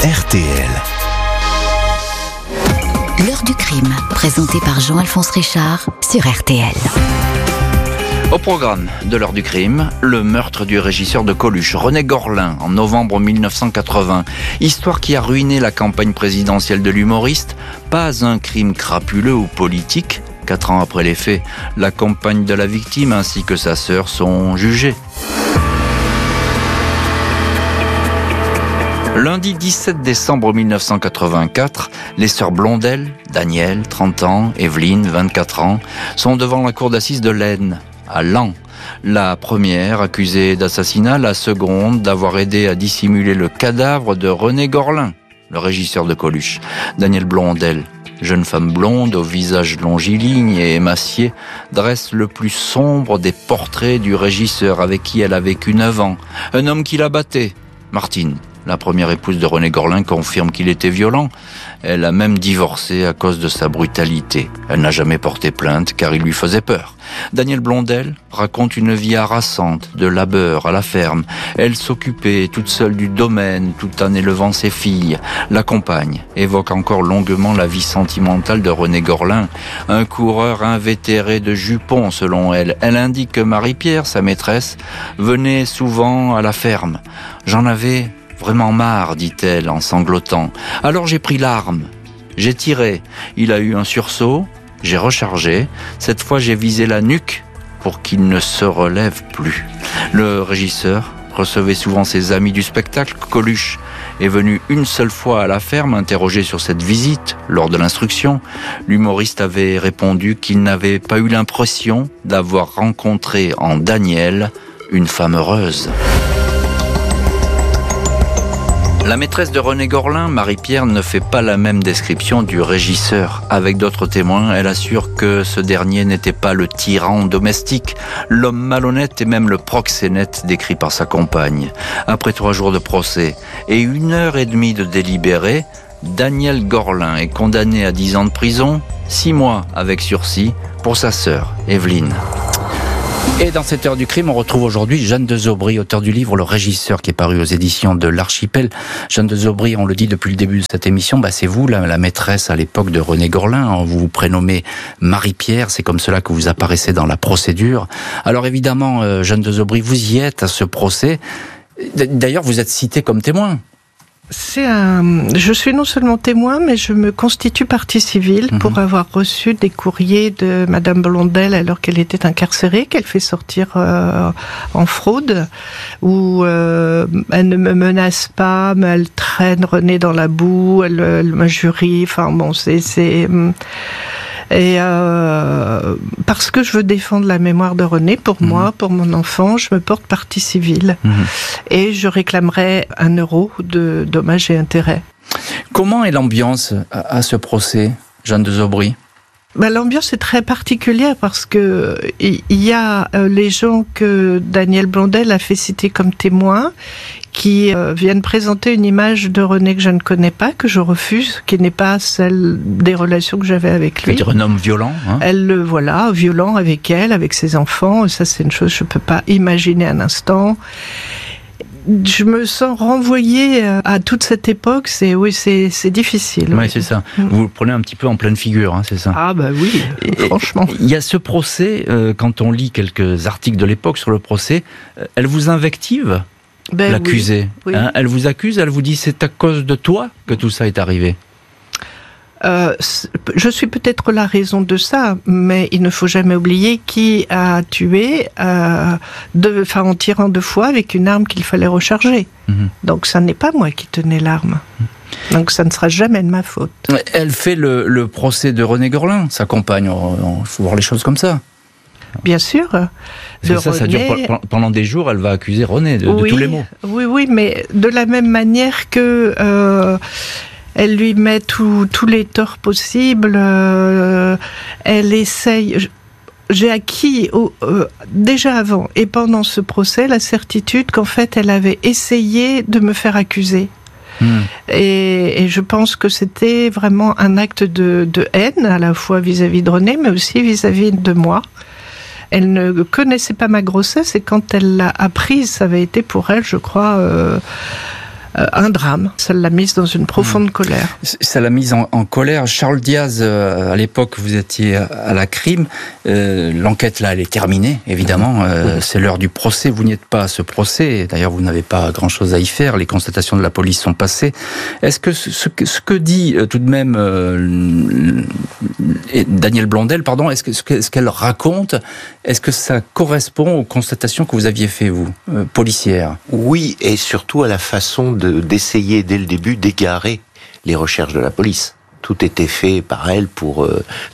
RTL. L'heure du crime, présentée par Jean-Alphonse Richard sur RTL. Au programme de l'heure du crime, le meurtre du régisseur de Coluche, René Gorlin, en novembre 1980. Histoire qui a ruiné la campagne présidentielle de l'humoriste. Pas un crime crapuleux ou politique. 4 ans après les faits, la compagne de la victime ainsi que sa sœur sont jugées. Lundi 17 décembre 1984, les sœurs Blondel, Daniel, 30 ans, Evelyne, 24 ans, sont devant la cour d'assises de l'Aisne, à Laon. La première accusée d'assassinat, la seconde d'avoir aidé à dissimuler le cadavre de René Gorlin, le régisseur de Coluche. Daniel Blondel, jeune femme blonde au visage longiligne et émacié, dresse le plus sombre des portraits du régisseur avec qui elle a vécu 9 ans. Un homme qui la battait, Martine. La première épouse de René Gorlin confirme qu'il était violent. Elle a même divorcé à cause de sa brutalité. Elle n'a jamais porté plainte car il lui faisait peur. Daniel Blondel raconte une vie harassante, de labeur à la ferme. Elle s'occupait toute seule du domaine tout en élevant ses filles. La compagne évoque encore longuement la vie sentimentale de René Gorlin, un coureur invétéré de jupons selon elle. Elle indique que Marie-Pierre, sa maîtresse, venait souvent à la ferme. J'en avais vraiment marre, dit-elle en sanglotant. Alors j'ai pris l'arme. J'ai tiré. Il a eu un sursaut. J'ai rechargé. Cette fois, j'ai visé la nuque pour qu'il ne se relève plus. Le régisseur recevait souvent ses amis du spectacle. Coluche est venu une seule fois à la ferme, interrogé sur cette visite lors de l'instruction. L'humoriste avait répondu qu'il n'avait pas eu l'impression d'avoir rencontré en Daniel une femme heureuse. La maîtresse de René Gorlin, Marie-Pierre, ne fait pas la même description du régisseur. Avec d'autres témoins, elle assure que ce dernier n'était pas le tyran domestique, l'homme malhonnête et même le proxénète décrit par sa compagne. Après 3 jours de procès et 1h30 de délibéré, Daniel Gorlin est condamné à 10 ans de prison, 6 mois avec sursis pour sa sœur, Evelyne. Et dans cette heure du crime, on retrouve aujourd'hui Jeanne de Zobry, auteur du livre Le Régisseur, qui est paru aux éditions de l'Archipel. Jeanne de Zobry, on le dit depuis le début de cette émission, c'est vous, la maîtresse à l'époque de René Gorlin. Vous vous prénommez Marie-Pierre, c'est comme cela que vous apparaissez dans la procédure. Alors évidemment, Jeanne de Zobry, vous y êtes à ce procès. D'ailleurs, vous êtes citée comme témoin. Je suis non seulement témoin, mais je me constitue partie civile pour avoir reçu des courriers de Madame Blondel alors qu'elle était incarcérée, qu'elle fait sortir en fraude, où elle ne me menace pas, mais elle traîne René dans la boue, elle m'injurie, enfin bon, et parce que je veux défendre la mémoire de René, pour moi, pour mon enfant, je me porte partie civile. Et je réclamerai 1 euro de dommages et intérêts. Comment est l'ambiance à ce procès, Jeanne de Zobry ? L'ambiance est très particulière parce que il y a les gens que Daniel Blondel a fait citer comme témoins qui viennent présenter une image de René que je ne connais pas, que je refuse, qui n'est pas celle des relations que j'avais avec lui. C'est-à-dire un homme violent, hein ? Violent avec elle, avec ses enfants. Ça, c'est une chose que je ne peux pas imaginer un instant. Je me sens renvoyée à toute cette époque, c'est difficile. Oui, c'est ça. Vous le prenez un petit peu en pleine figure, hein, c'est ça. Ah oui, franchement. Il y a ce procès, quand on lit quelques articles de l'époque sur le procès, elle vous invective, l'accusée. Oui. Hein, elle vous accuse, elle vous dit c'est à cause de toi que tout ça est arrivé. Je suis peut-être la raison de ça, mais il ne faut jamais oublier qui a tué en tirant 2 fois avec une arme qu'il fallait recharger. Donc ça n'est pas moi qui tenais l'arme. Donc ça ne sera jamais de ma faute. Elle fait le procès de René Gorlin, sa compagne. Il faut voir les choses comme ça. Bien sûr. Ça dure pendant des jours, elle va accuser René de tous les maux. Oui, mais de la même manière que... elle lui met tous les torts possibles. Elle essaye... J'ai acquis déjà avant et pendant ce procès la certitude qu'en fait elle avait essayé de me faire accuser. Et je pense que c'était vraiment un acte de haine à la fois vis-à-vis de René mais aussi vis-à-vis de moi. Elle ne connaissait pas ma grossesse et quand elle l'a apprise, ça avait été pour elle, je crois, un drame. Ça l'a mise dans une profonde colère. Ça l'a mise en colère. Charles Diaz, à l'époque, vous étiez à la crime. L'enquête, là, elle est terminée, évidemment. C'est l'heure du procès. Vous n'y êtes pas à ce procès. D'ailleurs, vous n'avez pas grand-chose à y faire. Les constatations de la police sont passées. Est-ce que ce que dit tout de même Danielle Blondel, pardon, est-ce qu'elle raconte, est-ce que ça correspond aux constatations que vous aviez fait, vous, policières? Oui, et surtout à la façon d'essayer dès le début d'égarer les recherches de la police. Tout a été fait par elle pour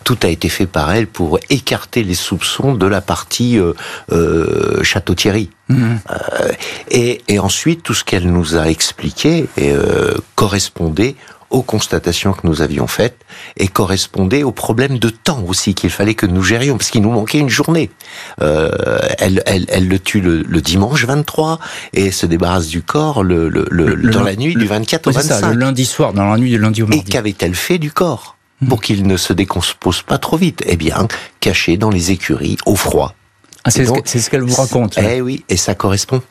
écarter les soupçons de la partie Château-Thierry. Et ensuite, tout ce qu'elle nous a expliqué correspondait aux constatations que nous avions faites et correspondait aux problèmes de temps aussi qu'il fallait que nous gérions, parce qu'il nous manquait une journée. Elle le tue le dimanche 23 et se débarrasse du corps dans la nuit du 24 au 25. C'est ça, le lundi soir, dans la nuit du lundi au mardi. Et qu'avait-elle fait du corps pour qu'il ne se décompose pas trop vite? Eh bien, caché dans les écuries, au froid. C'est ce qu'elle vous raconte. Oui, et ça correspond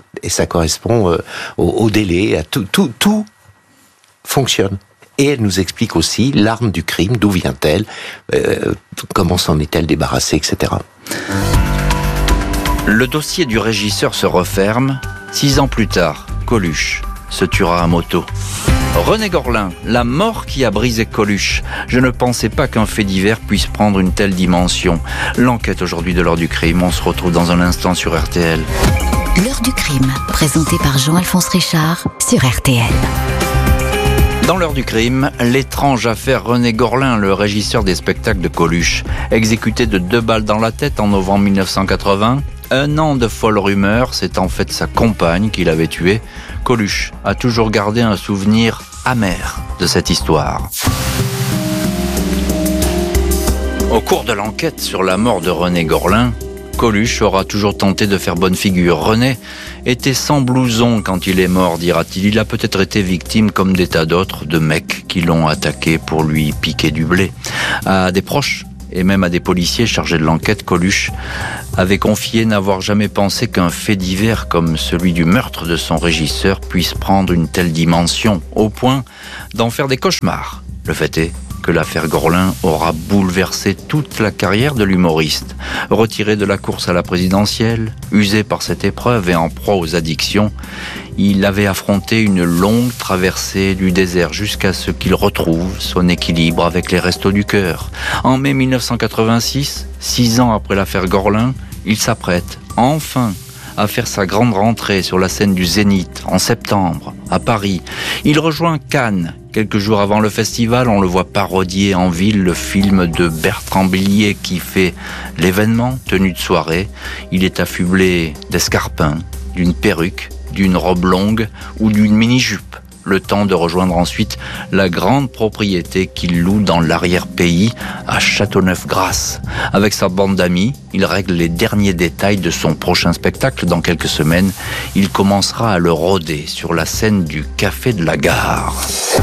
au délai, à tout fonctionne. Et elle nous explique aussi l'arme du crime, d'où vient-elle, comment s'en est-elle débarrassée, etc. Le dossier du régisseur se referme. 6 ans plus tard, Coluche se tuera à moto. René Gorlin, la mort qui a brisé Coluche. Je ne pensais pas qu'un fait divers puisse prendre une telle dimension. L'enquête aujourd'hui de l'heure du crime, on se retrouve dans un instant sur RTL. L'heure du crime, présenté par Jean-Alphonse Richard sur RTL. Dans l'heure du crime, l'étrange affaire René Gorlin, le régisseur des spectacles de Coluche, exécuté de 2 balles dans la tête en novembre 1980. 1 an de folles rumeurs, c'est en fait sa compagne qui l'avait tué. Coluche a toujours gardé un souvenir amer de cette histoire. Au cours de l'enquête sur la mort de René Gorlin, Coluche aura toujours tenté de faire bonne figure. René était sans blouson quand il est mort, dira-t-il. Il a peut-être été victime, comme des tas d'autres, de mecs qui l'ont attaqué pour lui piquer du blé. À des proches et même à des policiers chargés de l'enquête, Coluche avait confié n'avoir jamais pensé qu'un fait divers comme celui du meurtre de son régisseur puisse prendre une telle dimension, au point d'en faire des cauchemars. Le fait est que l'affaire Gorlin aura bouleversé toute la carrière de l'humoriste. Retiré de la course à la présidentielle, usé par cette épreuve et en proie aux addictions, il avait affronté une longue traversée du désert jusqu'à ce qu'il retrouve son équilibre avec les Restos du Cœur. En mai 1986, 6 ans après l'affaire Gorlin, il s'apprête enfin à faire sa grande rentrée sur la scène du Zénith en septembre, à Paris. Il rejoint Cannes. Quelques jours avant le festival, on le voit parodier en ville le film de Bertrand Blier qui fait l'événement, tenue de soirée. Il est affublé d'escarpins, d'une perruque, d'une robe longue ou d'une mini-jupe. Le temps de rejoindre ensuite la grande propriété qu'il loue dans l'arrière-pays à Châteauneuf-Grasse. Avec sa bande d'amis, il règle les derniers détails de son prochain spectacle. Dans quelques semaines, il commencera à le rôder sur la scène du Café de la Gare.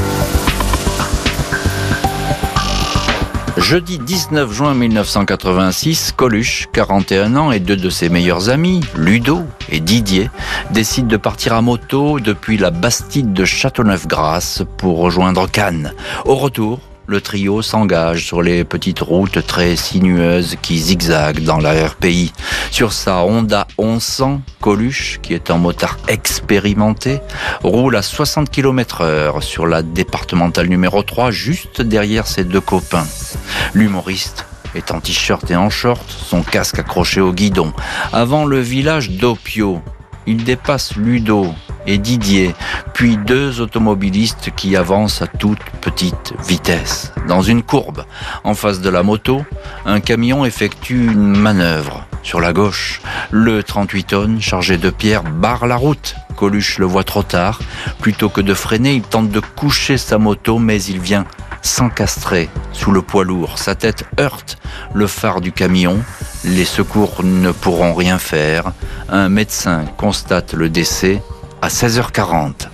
Jeudi 19 juin 1986, Coluche, 41 ans, et 2 de ses meilleurs amis, Ludo et Didier, décident de partir à moto depuis la Bastide de Châteauneuf-Grasse pour rejoindre Cannes. Au retour, le trio s'engage sur les petites routes très sinueuses qui zigzaguent dans l'arrière-pays. Sur sa Honda 1100, Coluche, qui est un motard expérimenté, roule à 60 km/h sur la départementale numéro 3, juste derrière ses 2 copains. L'humoriste est en t-shirt et en short, son casque accroché au guidon. Avant le village d'Opio, il dépasse Ludo et Didier, puis 2 automobilistes qui avancent à toute petite vitesse. Dans une courbe, en face de la moto, un camion effectue une manœuvre. Sur la gauche, le 38 tonnes chargé de pierres barre la route. Coluche le voit trop tard. Plutôt que de freiner, il tente de coucher sa moto, mais il vient s'encastrer sous le poids lourd. Sa tête heurte le phare du camion. Les secours ne pourront rien faire. Un médecin constate le décès à 16h40.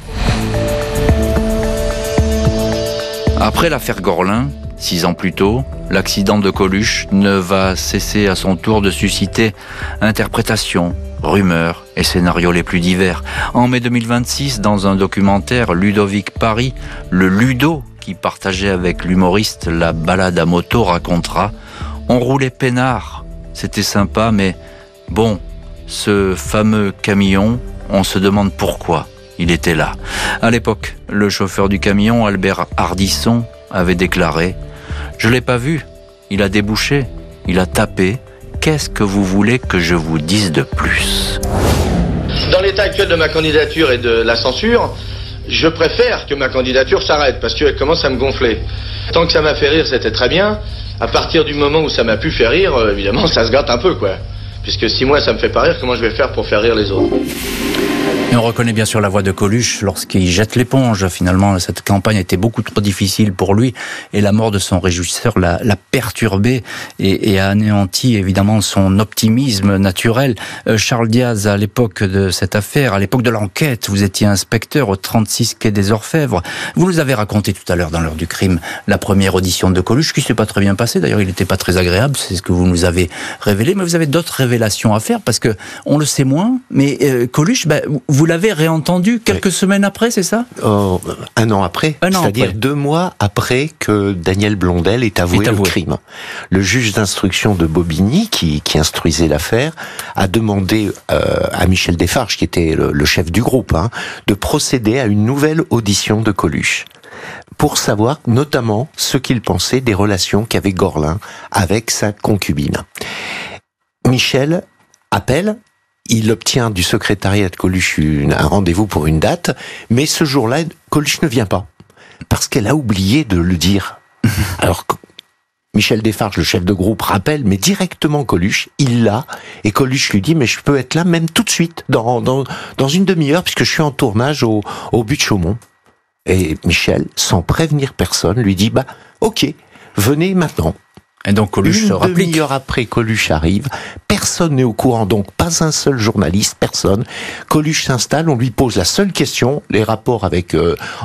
Après l'affaire Gorlin, 6 ans plus tôt, l'accident de Coluche ne va cesser à son tour de susciter interprétations, rumeurs et scénarios les plus divers. En mai 2026, dans un documentaire, Ludovic Paris, le Ludo, qui partageait avec l'humoriste la balade à moto, racontera « On roulait peinard, c'était sympa, mais bon, ce fameux camion, on se demande pourquoi il était là. » À l'époque, le chauffeur du camion, Albert Hardisson, avait déclaré « Je l'ai pas vu, il a débouché, il a tapé. Qu'est-ce que vous voulez que je vous dise de plus ?» Dans l'état actuel de ma candidature et de la censure, je préfère que ma candidature s'arrête parce qu'elle commence à me gonfler. Tant que ça m'a fait rire, c'était très bien. À partir du moment où ça m'a pu faire rire, évidemment, ça se gâte un peu, quoi. Puisque si moi ça me fait pas rire, comment je vais faire pour faire rire les autres ? Et on reconnaît bien sûr la voix de Coluche lorsqu'il jette l'éponge. Finalement, cette campagne était beaucoup trop difficile pour lui et la mort de son régisseur l'a perturbé et a anéanti évidemment son optimisme naturel. Charles Diaz, à l'époque de cette affaire, à l'époque de l'enquête, vous étiez inspecteur au 36 quai des Orfèvres. Vous nous avez raconté tout à l'heure dans l'heure du crime la première audition de Coluche qui s'est pas très bien passée. D'ailleurs, il n'était pas très agréable, c'est ce que vous nous avez révélé. Mais vous avez d'autres révélations à faire parce que on le sait moins. Mais Coluche, vous l'avez réentendu quelques semaines après, c'est ça ? Un an après, c'est-à-dire 2 mois après que Daniel Blondel ait avoué le crime. Le juge d'instruction de Bobigny, qui instruisait l'affaire, a demandé à Michel Desfarges, qui était le chef du groupe, de procéder à une nouvelle audition de Coluche, pour savoir notamment ce qu'il pensait des relations qu'avait Gorlin avec sa concubine. Michel appelle. Il obtient du secrétariat de Coluche un rendez-vous pour une date, mais ce jour-là, Coluche ne vient pas, parce qu'elle a oublié de le dire. Alors, Michel Desfarges, le chef de groupe, rappelle, mais directement Coluche, il l'a, et Coluche lui dit, mais je peux être là même tout de suite, dans une demi-heure, puisque je suis en tournage au but de Chaumont. Et Michel, sans prévenir personne, lui dit, ok, venez maintenant. Et donc Coluche se rapplique. Une demi-heure après, Coluche arrive. Personne n'est au courant, donc pas un seul journaliste, personne. Coluche s'installe, on lui pose la seule question, les rapports avec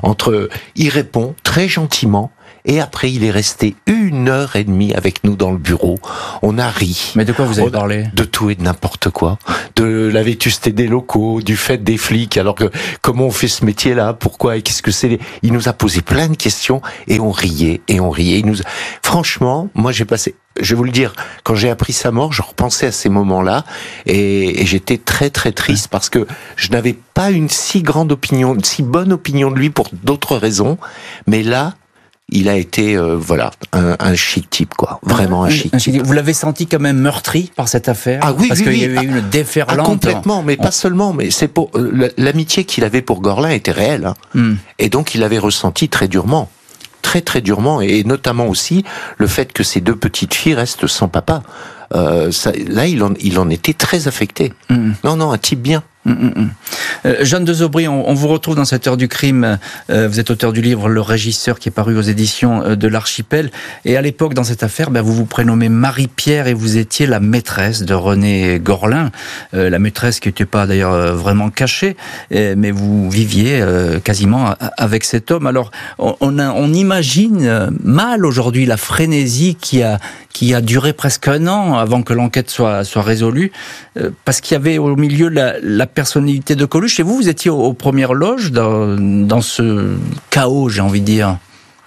il répond très gentiment. Et après, il est resté 1h30 avec nous dans le bureau. On a ri. Mais de quoi vous avez parlé ? De tout et de n'importe quoi. De la vétusté des locaux, du fait des flics. Alors que, comment on fait ce métier-là ? Pourquoi ? Et qu'est-ce que c'est ? Il nous a posé plein de questions et on riait, et on riait. Franchement, moi j'ai passé... Je vais vous le dire, quand j'ai appris sa mort, je repensais à ces moments-là et j'étais très très triste parce que je n'avais pas une si bonne opinion de lui pour d'autres raisons. Mais là, il a été, un chic type, quoi. Vraiment un chic type. Vous l'avez senti quand même meurtri par cette affaire ? Ah oui, parce qu'il y avait eu une déferlante. Complètement, mais pas seulement. Mais c'est pour l'amitié qu'il avait pour Gorlin était réelle, et donc il l'avait ressenti très durement. Très très durement, et notamment aussi le fait que ses 2 petites filles restent sans papa. Là, il en était très affecté. Non, un type bien. Jeanne de Zobry, on vous retrouve dans cette heure du crime. Vous êtes auteur du livre Le Régisseur qui est paru aux éditions de l'Archipel. Et à l'époque, dans cette affaire, vous vous prénommez Marie-Pierre et vous étiez la maîtresse de René Gorlin. La maîtresse qui n'était pas d'ailleurs vraiment cachée, mais vous viviez quasiment avec cet homme. Alors, on imagine mal aujourd'hui la frénésie qui a duré presque 1 an avant que l'enquête soit résolue, parce qu'il y avait au milieu la personnalité de Coluche, et vous étiez aux premières loges dans ce chaos, j'ai envie de dire.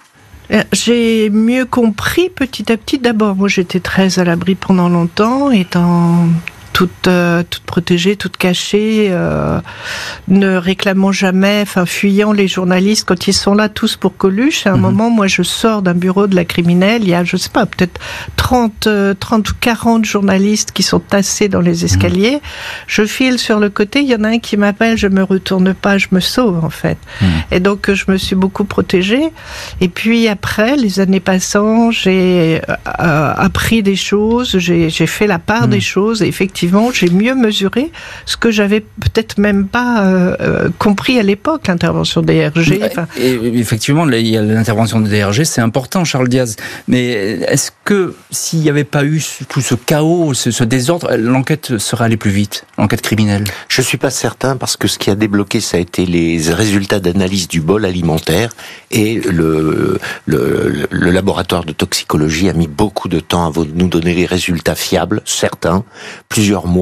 J'ai mieux compris petit à petit. D'abord, moi j'étais très à l'abri pendant longtemps, étant toute protégée, toute cachée, ne réclamant jamais, fuyant les journalistes quand ils sont là tous pour Coluche. À un moment, moi je sors d'un bureau de la criminelle, il y a, je sais pas, peut-être 30 ou 40 journalistes qui sont tassés dans les escaliers. Je file sur le côté, il y en a un qui m'appelle, je me retourne pas, je me sauve en fait. Et donc je me suis beaucoup protégée. Et puis après, les années passant, j'ai appris des choses, j'ai fait la part des choses, et effectivement j'ai mieux mesuré ce que j'avais peut-être même pas compris à l'époque, l'intervention des DRG. Et effectivement, il y a l'intervention des DRG, c'est important, Charles Diaz. Mais est-ce que s'il n'y avait pas eu tout ce chaos, ce désordre, l'enquête serait allée plus vite, l'enquête criminelle ? Je suis pas certain, parce que ce qui a débloqué, ça a été les résultats d'analyse du bol alimentaire, et le laboratoire de toxicologie a mis beaucoup de temps à nous donner les résultats fiables, certains, plusieurs mois,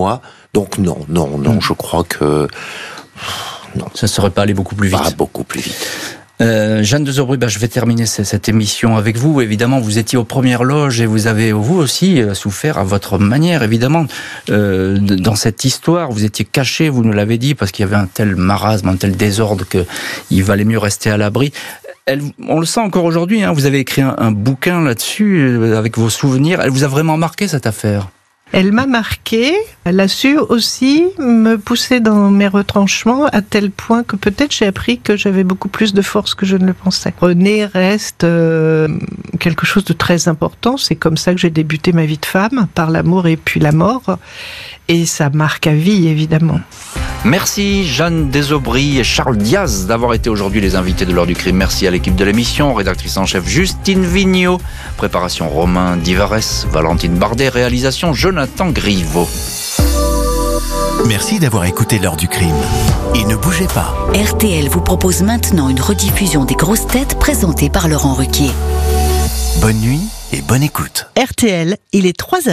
Donc non, je crois que non. Ça ne serait pas allé beaucoup plus vite. Pas beaucoup plus vite. Jeanne de Zobrist, je vais terminer cette émission avec vous. Évidemment, vous étiez aux premières loges et vous avez, vous aussi, souffert à votre manière, évidemment. Dans cette histoire, vous étiez caché, vous nous l'avez dit, parce qu'il y avait un tel marasme, un tel désordre qu'il valait mieux rester à l'abri. On le sent encore aujourd'hui, hein, vous avez écrit un bouquin là-dessus, avec vos souvenirs. Elle vous a vraiment marqué, cette affaire ? Elle m'a marquée, elle a su aussi me pousser dans mes retranchements à tel point que peut-être j'ai appris que j'avais beaucoup plus de force que je ne le pensais. René reste quelque chose de très important, c'est comme ça que j'ai débuté ma vie de femme, par l'amour et puis la mort, et ça marque à vie évidemment. Merci Jeanne de Zobrist et Charles Diaz d'avoir été aujourd'hui les invités de l'heure du crime. Merci à l'équipe de l'émission, rédactrice en chef Justine Vignot, préparation Romain Divares, Valentine Bardet, réalisation Jonathan Griveau. Merci d'avoir écouté l'heure du crime. Et ne bougez pas. RTL vous propose maintenant une rediffusion des grosses têtes présentées par Laurent Ruquier. Bonne nuit et bonne écoute. RTL, il est 3h.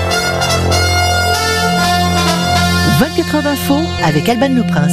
24 heures d'info avec Alban Le Prince.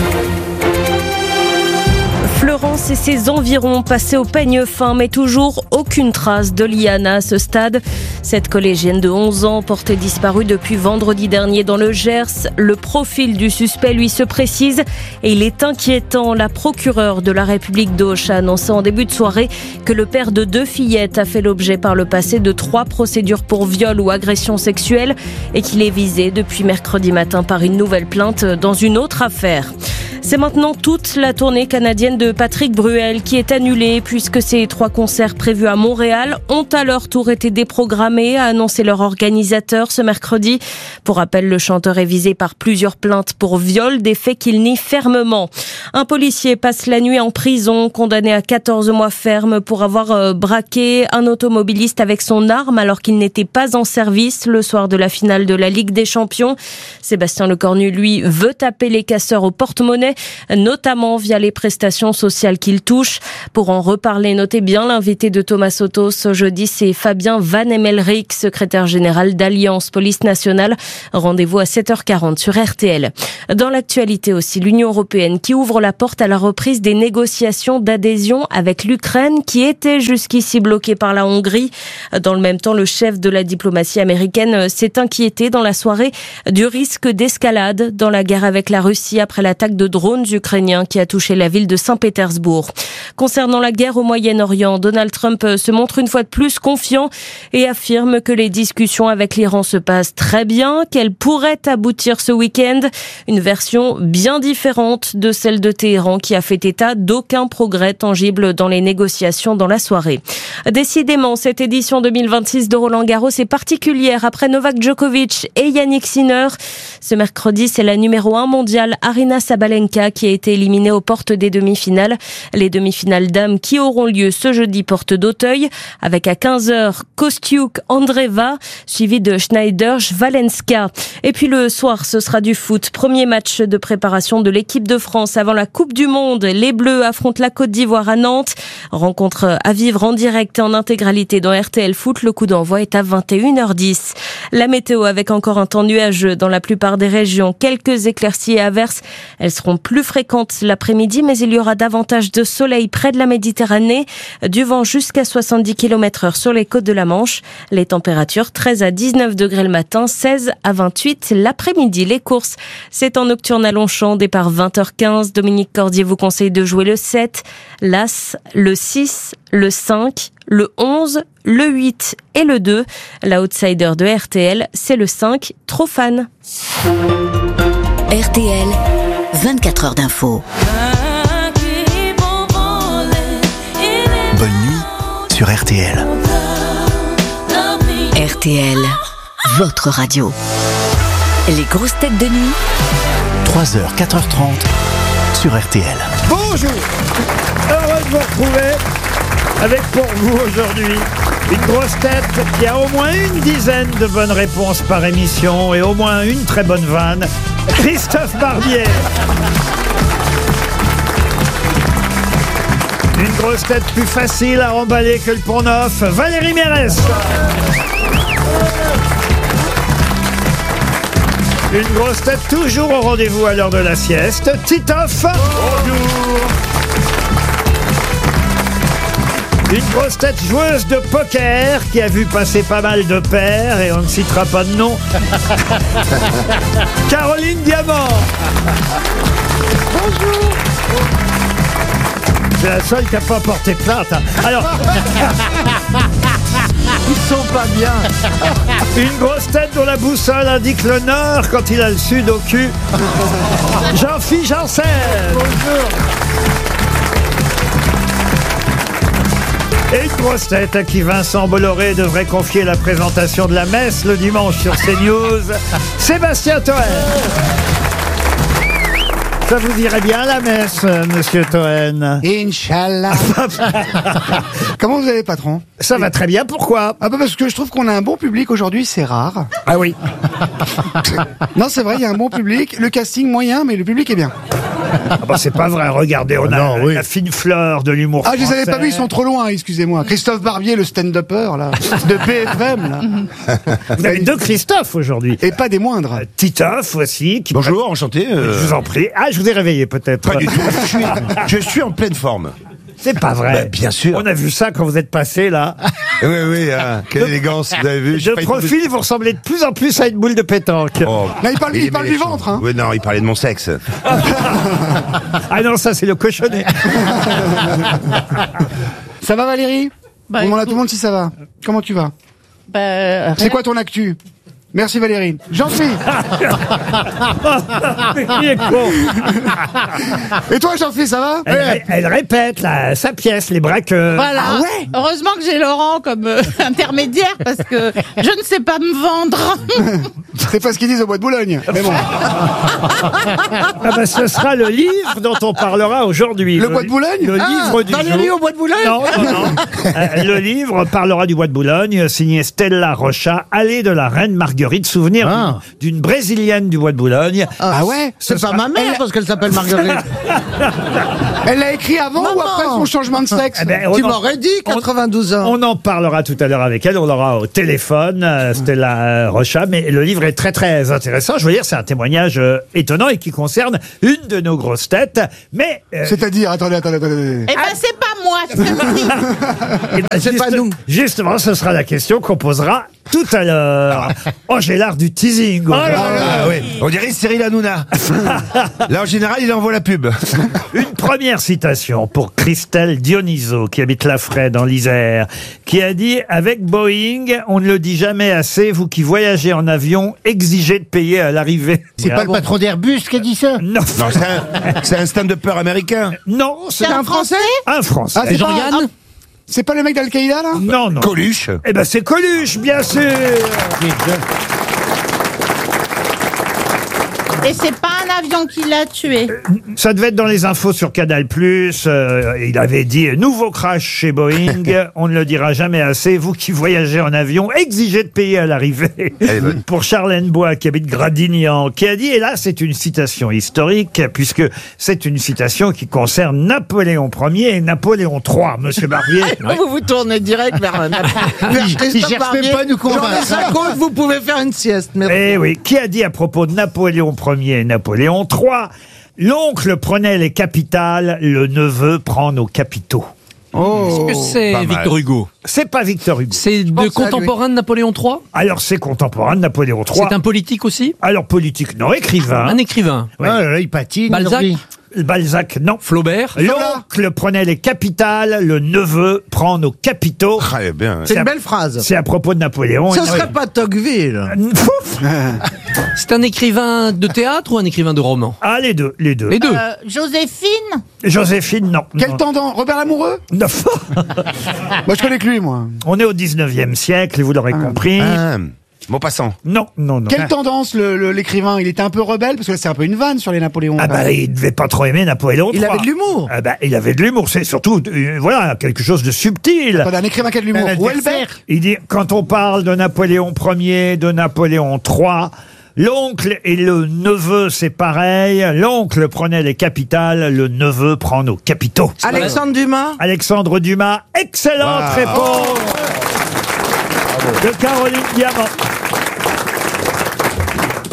Florence et ses environs passés au peigne fin, mais toujours aucune trace de Liana à ce stade. Cette collégienne de 11 ans portée disparue depuis vendredi dernier dans le Gers. Le profil du suspect, lui, se précise et il est inquiétant. La procureure de la République d'Auch a annoncé en début de soirée que le père de 2 fillettes a fait l'objet par le passé de 3 procédures pour viol ou agression sexuelle et qu'il est visé depuis mercredi matin par une nouvelle plainte dans une autre affaire. C'est maintenant toute la tournée canadienne de Patrick Bruel qui est annulée puisque ces 3 concerts prévus à Montréal ont à leur tour été déprogrammés, a annoncé leur organisateur ce mercredi. Pour rappel, le chanteur est visé par plusieurs plaintes pour viol, des faits qu'il nie fermement. Un policier passe la nuit en prison, condamné à 14 mois ferme pour avoir braqué un automobiliste avec son arme alors qu'il n'était pas en service le soir de la finale de la Ligue des Champions. Sébastien Lecornu, lui, veut taper les casseurs au porte-monnaie, notamment via les prestations sociales qu'il touche. Pour en reparler, notez bien l'invité de Thomas Soto ce jeudi, c'est Fabien Van Emmelrich, secrétaire général d'Alliance Police Nationale. Rendez-vous à 7h40 sur RTL. Dans l'actualité aussi, l'Union européenne qui ouvre la porte à la reprise des négociations d'adhésion avec l'Ukraine qui étaient jusqu'ici bloquées par la Hongrie. Dans le même temps, le chef de la diplomatie américaine s'est inquiété dans la soirée du risque d'escalade dans la guerre avec la Russie après l'attaque de drones ukrainiens qui a touché la ville de Saint-Pétersbourg. Concernant la guerre au Moyen-Orient, Donald Trump se montre une fois de plus confiant et affirme que les discussions avec l'Iran se passent très bien, qu'elles pourraient aboutir ce week-end. Une version bien différente de celle de Téhéran qui a fait état d'aucun progrès tangible dans les négociations dans la soirée. Décidément, cette édition 2026 de Roland-Garros est particulière après Novak Djokovic et Yannick Sinner. Ce mercredi, c'est la numéro 1 mondiale Aryna Sabalenka qui a été éliminée aux portes des demi-finales. Les demi-finales dames qui auront lieu ce jeudi porte d'Auteuil avec à 15h Kostiuk-Andreeva suivi de Schneider-Valenska. Et puis le soir, ce sera du foot. Premier match de préparation de l'équipe de France avant la Coupe du Monde. Les Bleus affrontent la Côte d'Ivoire à Nantes. Rencontre à vivre en direct et en intégralité dans RTL Foot. Le coup d'envoi est à 21h10. La météo avec encore un temps nuageux dans la plupart des régions. Quelques éclaircies et averses. Elles seront plus fréquentes l'après-midi, mais il y aura davantage de soleil près de la Méditerranée. Du vent jusqu'à 70 km/h sur les côtes de la Manche. Les températures 13 à 19 degrés le matin, 16 à 28 l'après-midi. Les courses, c'est en nocturne à Longchamp, départ 20h15. Dominique Cordier vous conseille de jouer le 7, l'As, le 6, le 5, le 11, le 8 et le 2. La outsider de RTL, c'est le 5, trop fan. RTL, 24 heures d'info. Bonne nuit sur RTL. RTL, votre radio. Les grosses têtes de nuit. 3h, 4h30 sur RTL. Bonjour, heureux de vous retrouver avec pour vous aujourd'hui une grosse tête qui a au moins une dizaine de bonnes réponses par émission et au moins une très bonne vanne, Christophe Barbier. Une grosse tête plus facile à remballer que le Pont-Neuf, Valérie Mérès. Une grosse tête toujours au rendez-vous à l'heure de la sieste. Titoff. Bonjour. Une grosse tête joueuse de poker qui a vu passer pas mal de paires et on ne citera pas de nom. Caroline Diamant. Bonjour. C'est la seule qui n'a pas porté plainte. Alors, ils sont pas bien. Une grosse tête dont la boussole indique le nord quand il a le sud au cul. Jean-Philippe Janssen. Bonjour. Et une grosse tête à qui Vincent Bolloré devrait confier la présentation de la messe le dimanche sur CNews, Sébastien Toen. Ça vous irait bien la messe, monsieur Toen? Inch'Allah. Comment vous allez, patron? Ça va très bien, pourquoi? Ah bah parce que je trouve qu'on a un bon public aujourd'hui, c'est rare. Ah oui. Non, c'est vrai, il y a un bon public. Le casting moyen, mais le public est bien. Ah bah c'est pas vrai, regardez, on a la fine fleur de l'humour Ah, je les avais français. pas vus, ils sont trop loin, excusez-moi. Christophe Barbier, le stand-upper, là, de BFM, là. Vous avez deux Christophe aujourd'hui. Et pas des moindres. Titoff aussi. Qui Bonjour, enchanté. Je vous en prie. Ah, je vous ai réveillé peut-être. Pas du tout. Je suis en pleine forme. C'est pas vrai. Bah, bien sûr. On a vu ça quand vous êtes passé là. Oui, oui, quelle élégance, vous avez vu. De profil, vous ressemblez de plus en plus à une boule de pétanque. Oh. Là, il parle du ventre, hein. Oui, non, il parlait de mon sexe. Ah non, ça c'est le cochonnet. Ça va, Valérie? Bah, On demande à tout le monde si ça va. Comment tu vas? C'est quoi ton actu? Merci Valérie. Jean-Philippe. Il est con. Et toi, Jean-Philippe, ça va? Elle répète sa pièce, les braqueurs. Voilà. Ah ouais. Heureusement que j'ai Laurent comme intermédiaire parce que je ne sais pas me vendre. C'est pas ce qu'ils disent au Bois de Boulogne. Mais bon. Ah bah, ce sera le livre dont on parlera aujourd'hui. Le Bois de Boulogne? Le livre du Valérie jour. au Bois de Boulogne? Non, non, non. Le livre parlera du Bois de Boulogne, signé Stella Rocha, Allée de la Reine Marguerite, souvenir d'une Brésilienne du Bois de Boulogne. Ah ouais? C'est pas ma mère parce qu'elle s'appelle Marguerite. Elle l'a écrit avant ou après son changement de sexe? Eh ben, Tu m'aurais dit 92 ans. On en parlera tout à l'heure avec elle, on l'aura au téléphone, Stella Rocha, mais le livre est très très intéressant. Je veux dire, c'est un témoignage étonnant et qui concerne une de nos grosses têtes, mais... C'est-à-dire, attendez. Eh ben c'est pas moi, C'est pas nous. Justement, ce sera la question qu'on posera tout à l'heure. Oh, j'ai l'art du teasing. Ah, oui. On dirait Cyril Hanouna. Là, en général, il envoie la pub. Une première citation pour Christelle Dioniso, qui habite Lafray dans l'Isère, qui a dit « Avec Boeing, on ne le dit jamais assez, vous qui voyagez en avion, exigez de payer à l'arrivée. » C'est pas le patron d'Airbus qui a dit ça? Non. Non, c'est un stand-upper américain. Non, c'est un Français. un Français. Ah, c'est pas- Jean-Yann? C'est pas le mec d'Al-Qaïda, là? Non, non. Coluche. Eh ben, c'est Coluche, bien sûr. Et c'est pas un avion qui l'a tué. Ça devait être dans les infos sur Canal+. Il avait dit « Nouveau crash chez Boeing, on ne le dira jamais assez. Vous qui voyagez en avion, exigez de payer à l'arrivée. » Pour Charlène Bois, qui habite Gradignan, qui a dit, et là c'est une citation historique, puisque c'est une citation qui concerne Napoléon Ier et Napoléon III, monsieur Barbier. Vous vous tournez direct vers Il Christophe cherche Barbier. même pas à nous J'en ai convaincre. 50, vous pouvez faire une sieste. Merci. Eh oui, qui a dit à propos de Napoléon Ier et Napoléon III, l'oncle prenait les capitales, le neveu prend nos capitaux. Est-ce que c'est pas mal. Victor Hugo? C'est pas Victor Hugo. C'est de pense à lui. contemporain de Napoléon III? Alors c'est contemporain de Napoléon III. C'est un politique aussi? Alors politique, non, écrivain. Un écrivain? Oui. Ah là là, il patine. Balzac? aujourd'hui. Balzac, non. Flaubert? L'oncle prenait les capitales, le neveu prend nos capitaux. Très bien. C'est à- une belle phrase. C'est à propos de Napoléon. Ça serait pas Tocqueville. C'est un écrivain de théâtre ou un écrivain de roman? Ah, les deux, les deux. Les deux. Joséphine. Joséphine, non. Quel Non. tendance? Robert Lamoureux? Non. Moi, je connais que lui, moi. On est au 19e siècle, vous l'aurez compris. Maupassant. Non, non, non. Quelle tendance, l'écrivain? Il était un peu rebelle, parce que là, c'est un peu une vanne sur les Napoléons. Ah bah, il devait pas trop aimer Napoléon III. Il avait de l'humour. Ah bah, il avait de l'humour, c'est surtout, voilà, quelque chose de subtil. Attendez, un écrivain qui a de l'humour. Houellebecq? Il dit, quand on parle de Napoléon Ier, de Napoléon III, l'oncle et le neveu, c'est pareil. L'oncle prenait les capitales, le neveu prend nos capitaux. Alexandre Dumas. Alexandre Dumas, excellente réponse de Caroline Diamant.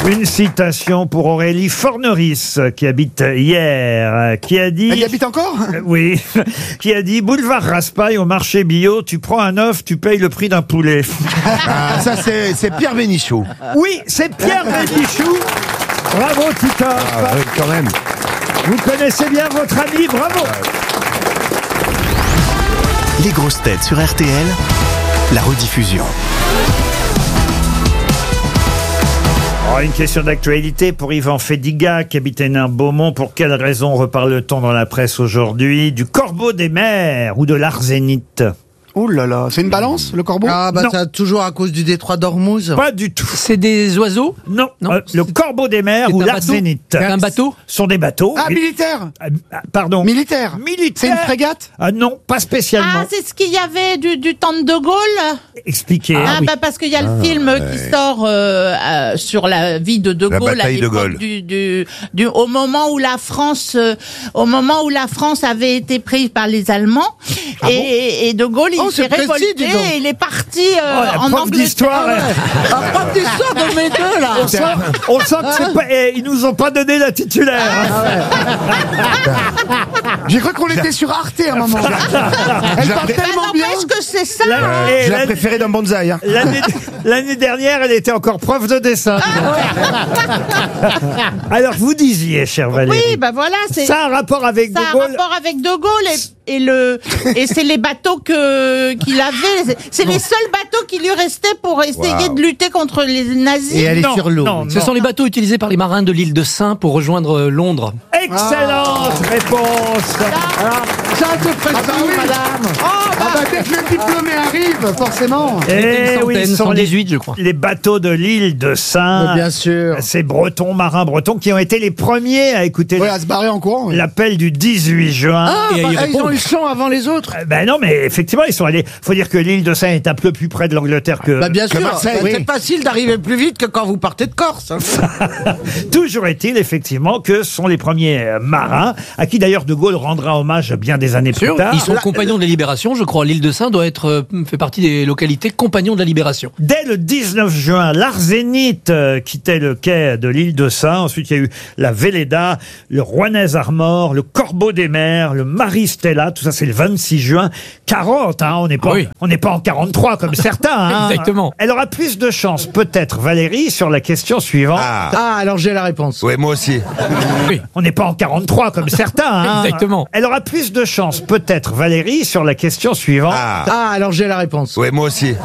Une citation pour Aurélie Forneris, qui habite hier, qui a dit... Elle y habite encore Oui, qui a dit « Boulevard Raspail, au marché bio, tu prends un œuf, tu payes le prix d'un poulet. » Ah, ça, c'est Pierre Bénichou. Oui, c'est Pierre Bénichou. Bravo, Titoff. Ah, oui, quand même. Vous connaissez bien votre ami, bravo. Les grosses têtes sur RTL, la rediffusion. Oh, une question d'actualité pour Yvan Fédiga qui habite Hénin-Beaumont. Pour quelle raison reparle-t-on dans la presse aujourd'hui du corbeau des mers ou de l'arzénite? Oh là là, c'est une balance, le corbeau? Ah bah Non. ça toujours à cause du détroit d'Ormuz. Pas du tout. C'est des oiseaux? Non, Non. le corbeau des mers C'est ou un l'arzénite. Un bateau? Sont des bateaux. Ah, militaire. Pardon. Militaire. Militaire. C'est une frégate? Ah non, pas spécialement. Ah, c'est ce qu'il y avait du temps de De Gaulle. Expliquez. Ah, bah parce qu'il y a le film qui sort sur la vie de De La Gaulle à bataille de l'époque Gaulle. au moment où la France avait été prise par les Allemands et De Gaulle il s'est c'est précis, révolté dis donc. et il est parti la en prof Angleterre. d'histoire. Un prof d'histoire de mes deux là. On sent que c'est pas. Ils nous ont pas donné la titulaire. J'ai cru qu'on était sur Arte à un moment. Elle parle tellement bien. N'empêche que c'est ça. Je l'ai préféré dans Banzai. Hein. L'année dernière, elle était encore prof de dessin. Alors, vous disiez, chère Valérie. Oui, bah voilà, c'est Ça a un rapport avec ça De a un Gaulle. rapport avec De Gaulle et c'est les bateaux qu'il avait. C'est les seuls bateaux qui lui restaient pour essayer de lutter contre les nazis. Et elle est Non, sur l'eau. non, Ce non. sont les bateaux utilisés par les marins de l'île de Sein pour rejoindre Londres. Excellente réponse. Ça te précise, madame. Ah bah dès que le diplômé arrive, forcément. Eh oui, ce sont 118, je crois. les bateaux de l'île de Sein. Bien sûr. Ces Bretons, marins bretons, qui ont été les premiers à écouter Ouais, à se barrer en courant. oui. l'appel du 18 juin. Et à y Ils répondre. ont eu le champ avant les autres. Ben non, mais effectivement, ils sont allés. Faut dire que l'île de Sein est un peu plus près de l'Angleterre que. Bah bien sûr. Marseille, C'est facile d'arriver plus vite que quand vous partez de Corse. hein. Toujours est-il effectivement que ce sont les premiers marins, à qui d'ailleurs De Gaulle rendra hommage bien des années plus tard. Ils sont compagnons de la Libération, je crois. L'île de Sein doit être fait partie des localités compagnons de la Libération. Dès le 19 juin, l'Arzénite quittait le quai de l'île de Sein. Ensuite, il y a eu la Véleda, le Rouennais Armor, le Corbeau des mers, le Marie Stella. Tout ça, c'est le 26 juin 40. Hein, on n'est pas, Oui. on n'est pas en 43 comme certains. Hein. Exactement. Elle aura plus de chance, peut-être, Valérie, sur la question suivante. Ah alors j'ai la réponse. Ouais, moi aussi. Oui. On n'est pas en 43 comme certains. Hein. Exactement. Elle aura plus de chance, peut-être, Valérie, sur la question suivante. Ah alors j'ai la réponse. Ouais, moi aussi.